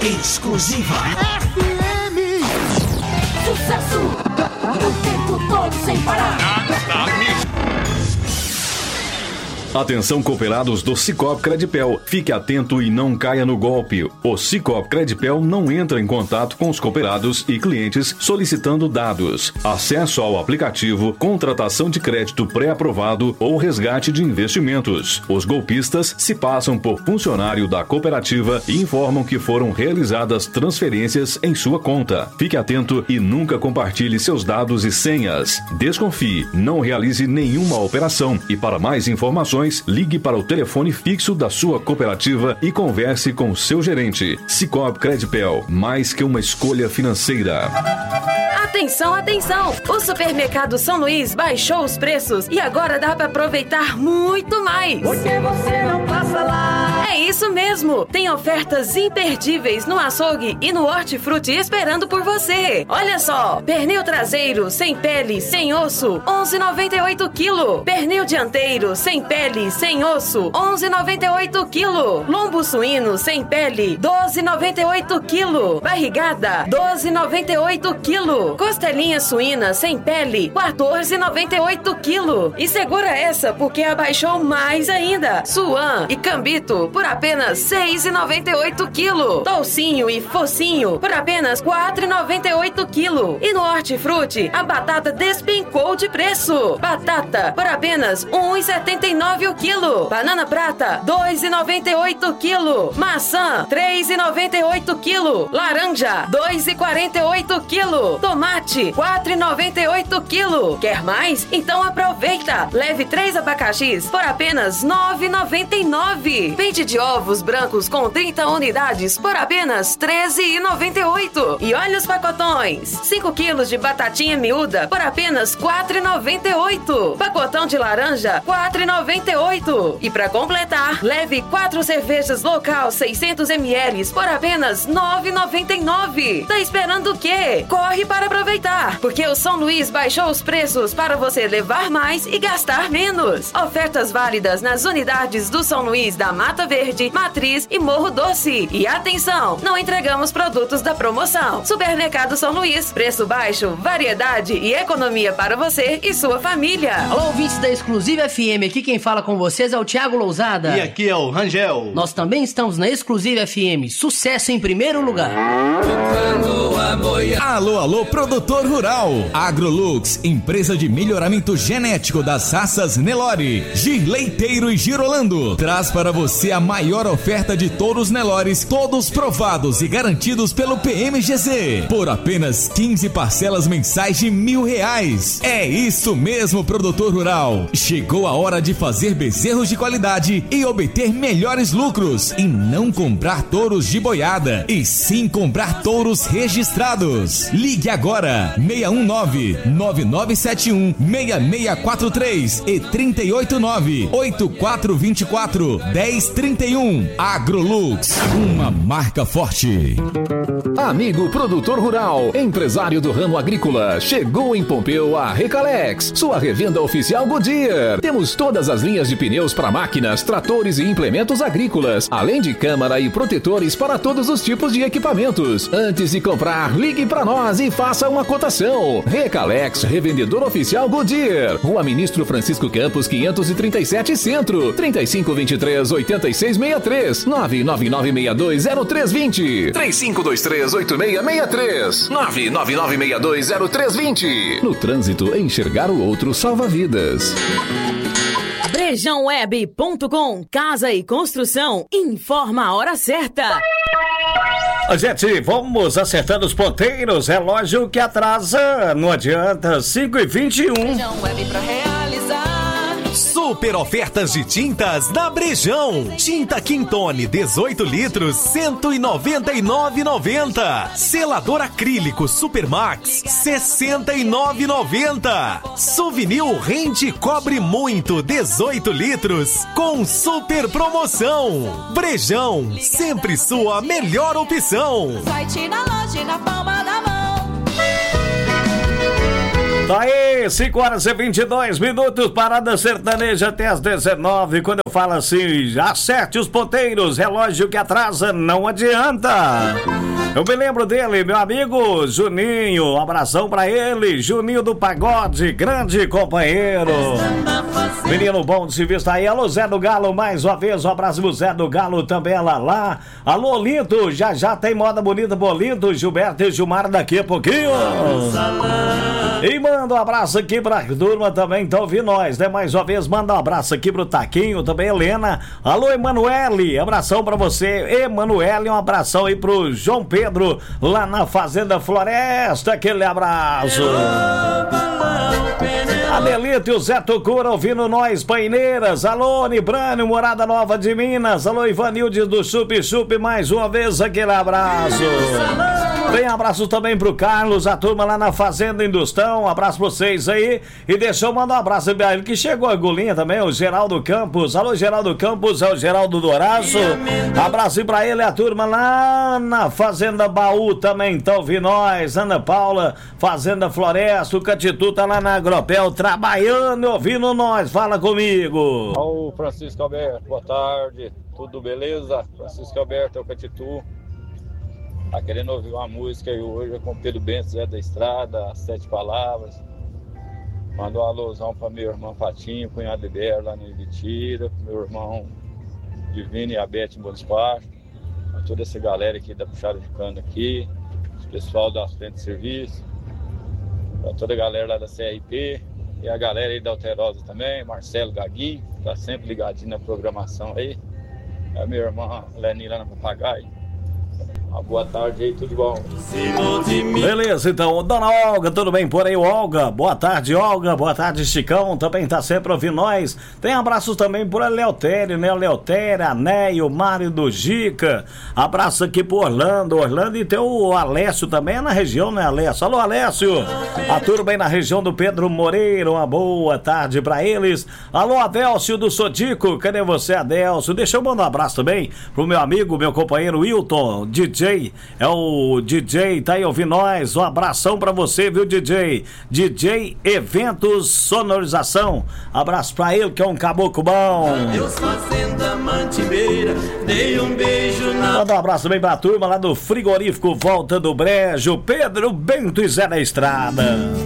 exclusiva. FM. Sucesso o tempo todo sem parar. Atenção, cooperados do Sicoob Credipel. Fique atento e não caia no golpe. O Sicoob Credipel não entra em contato com os cooperados e clientes solicitando dados, acesso ao aplicativo, contratação de crédito pré-aprovado ou resgate de investimentos. Os golpistas se passam por funcionário da cooperativa e informam que foram realizadas transferências em sua conta. Fique atento e nunca compartilhe seus dados e senhas. Desconfie, não realize nenhuma operação e para mais informações, ligue para o telefone fixo da sua cooperativa e converse com seu gerente. Sicoob Credipel, mais que uma escolha financeira. Atenção, atenção! O Supermercado São Luís baixou os preços e agora dá para aproveitar muito mais. Por que você não passa lá? É isso mesmo! Tem ofertas imperdíveis no açougue e no hortifruti esperando por você. Olha só! Pernil traseiro, sem pele, sem osso, 11,98 kg. Pernil dianteiro, sem pele, sem osso, 11,98 kg. Lombo suíno, sem pele, 12,98 kg. Barrigada, 12,98 kg. Costelinha suína, sem pele, 14,98 kg. E segura essa, porque abaixou mais ainda. Suan e cambito, por apenas 6,98 kg. Toucinho e focinho, por apenas 4,98 kg. E no hortifruti, a batata despencou de preço. Batata, por apenas 1,79 o quilo. Banana prata, 2,98 kg. Maçã, 3,98 kg. Laranja, 2,48 kg. Tomate, 4,98 kg. Quer mais? Então aproveita. Leve 3 abacaxis por apenas 9,99. Peito de ovos brancos com 30 unidades por apenas 13,98. E olha os pacotões. 5 quilos de batatinha miúda por apenas 4,98. Pacotão de laranja, 4,98. E para completar, leve 4 cervejas local 600 ml por apenas 9,99. Tá esperando o quê? Corre para aproveitar, porque o São Luís baixou os preços para você levar mais e gastar menos. Ofertas válidas nas unidades do São Luís da Mata Verde, Matriz e Morro Doce. E atenção, não entregamos produtos da promoção. Supermercado São Luís, preço baixo, variedade e economia para você e sua família. Alô, ouvintes da Exclusiva FM, aqui quem fala com vocês é o Thiago Lousada. E aqui é o Rangel. Nós também estamos na Exclusiva FM, sucesso em primeiro lugar. Alô, alô, produtor rural. Agrolux, empresa de melhoramento genético das raças Nelore, Girleiteiro e Girolando, traz para você a maior oferta de touros Nelores, todos provados e garantidos pelo PMGZ, por apenas 15 parcelas mensais de R$1.000. É isso mesmo, produtor rural. Chegou a hora de fazer bezerros de qualidade e obter melhores lucros, e não comprar touros de boiada, e sim comprar touros registrados. Ligue agora, 619-9971-6643 e 389-8424-1031. Agrolux, uma marca forte. Amigo produtor rural, empresário do ramo agrícola, chegou em Pompeu a Recalex, sua revenda oficial Goodyear. Temos todas as linhas de pneus para máquinas, tratores e implementos agrícolas, além de câmara e protetores para todos os tipos de equipamentos. Antes de comprar, ligue para nós e faça uma cotação. Recalex, revendedor oficial Goodyear, Rua Ministro Francisco Campos 537 Centro, 3523-8663, 999620320, 3523-8663, 999620320. No trânsito, enxergar o outro salva vidas. BrejãoWeb.com, casa e construção, informa a hora certa. Gente, vamos acertando os ponteiros, relógio que atrasa, não adianta, 5h21. Brejão Web pra realizar. Super ofertas de tintas da Brejão. Tinta Quintone 18 litros, R$199,90. Selador acrílico Supermax, R$69,90. Souvenir Rende Cobre Muito 18 litros, com super promoção. Brejão, sempre sua melhor opção. Site na loja e na palma da mão. Tá aí, 5 horas e 22 minutos, parada sertaneja até as 19. Quando eu falo assim, acerte os ponteiros, relógio que atrasa, não adianta. Eu me lembro dele, meu amigo Juninho, um abração pra ele, Juninho do Pagode, grande companheiro. Menino bom de serviço aí, alô Zé do Galo, mais uma vez, um abraço pro Zé do Galo também, lá. Alô Lindo, já tem moda bonita pro Lindo, Gilberto e Gilmar daqui a pouquinho. E manda um abraço aqui pra turma também, então ouvi nós, né? Mais uma vez, manda um abraço aqui pro Taquinho, também Helena. Alô Emanuele, abração pra você, Emanuele, um abração aí pro João Pedro, lá na Fazenda Floresta, aquele abraço. Adelito e o Zé Tucura ouvindo nós, Paineiras. Alô, Nibrânio, Morada Nova de Minas. Alô, Ivanilde do Chup Chup, mais uma vez aquele abraço. Tem abraço também pro Carlos, a turma lá na Fazenda Industão. Um abraço pra vocês aí. E deixa eu mandar um abraço pra ele que chegou a Golinha também, o Geraldo Campos. Alô, Geraldo Campos, é o Geraldo Doraço. Abraço pra ele, a turma lá na Fazenda Baú também tá ouvindo nós. Ana Paula, Fazenda Floresta, o Catitu tá lá na Agropel trabalhando, ouvindo nós. Fala comigo. Ô, Francisco Alberto, boa tarde. Tudo beleza? Francisco Alberto, é o Catitu. Tá querendo ouvir uma música aí hoje com Pedro Bento, Zé da Estrada, as 7 palavras. Mandou um alôzão pra meu irmão Fatinho, cunhado Iber lá no Ibitira, meu irmão Divino e a Bete em Bom Despacho, pra toda essa galera aqui da Puxada de Cano aqui, os pessoal da frente de serviço, pra toda a galera lá da CRP e a galera aí da Alterosa também, Marcelo Gaguinho, tá sempre ligadinho na programação aí. A minha irmã Leni lá na Papagaio. Uma boa tarde aí, tudo bom? Beleza, então, dona Olga, tudo bem por aí, Olga? Boa tarde, Olga, boa tarde, Chicão, também tá sempre ouvindo nós. Tem abraços também por Leotério, né? Leotério, Anéio, Mário do Gica. Abraço aqui pro Orlando, e tem o Alessio também, é na região, né, Alessio? Alô, Alessio, a turma aí na região do Pedro Moreira, uma boa tarde pra eles. Alô, Adélcio do Sodico, cadê você, Adélcio? Deixa eu mandar um abraço também pro meu amigo, meu companheiro Wilton, DJ, é o DJ, tá aí ouvindo nós, um abração pra você, viu, DJ? DJ Eventos Sonorização, abraço pra ele que é um caboclo bom. Deus Fazenda Mantibeira, dei um beijo na... Manda um abraço também pra turma lá do frigorífico Volta do Brejo, Pedro Bento e Zé da Estrada.